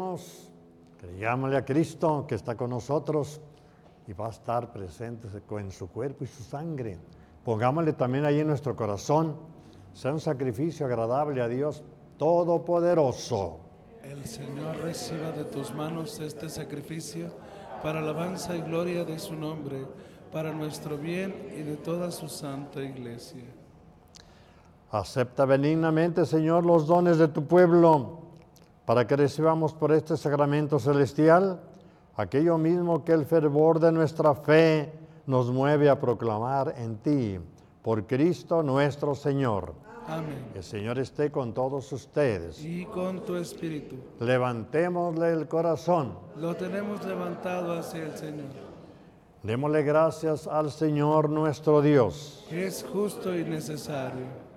creemos, creámosle a Cristo que está con nosotros y va a estar presente en su cuerpo y su sangre. Pongámosle también ahí en nuestro corazón, sea un sacrificio agradable a Dios Todopoderoso. El Señor reciba de tus manos este sacrificio para alabanza y gloria de su nombre, para nuestro bien y de toda su santa iglesia. Acepta benignamente, Señor, los dones de tu pueblo, para que recibamos por este sacramento celestial aquello mismo que el fervor de nuestra fe nos mueve a proclamar en ti, por Cristo nuestro Señor. Amén. El Señor esté con todos ustedes. Y con tu espíritu. Levantémosle el corazón. Lo tenemos levantado hacia el Señor. Démosle gracias al Señor nuestro Dios. Es justo y necesario.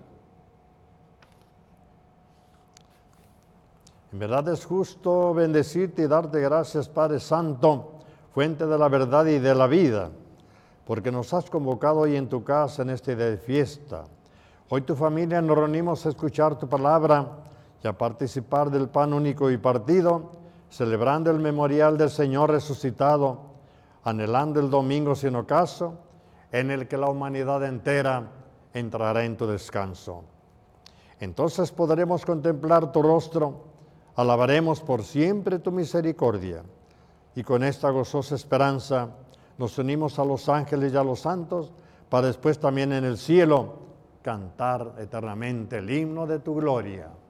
En verdad es justo bendecirte y darte gracias, Padre Santo, fuente de la verdad y de la vida, porque nos has convocado hoy en tu casa en este día de fiesta. Hoy tu familia nos reunimos a escuchar tu palabra y a participar del pan único y partido, celebrando el memorial del Señor resucitado, anhelando el domingo sin ocaso, en el que la humanidad entera entrará en tu descanso. Entonces podremos contemplar tu rostro, alabaremos por siempre tu misericordia, y con esta gozosa esperanza nos unimos a los ángeles y a los santos, para después también en el cielo cantar eternamente el himno de tu gloria.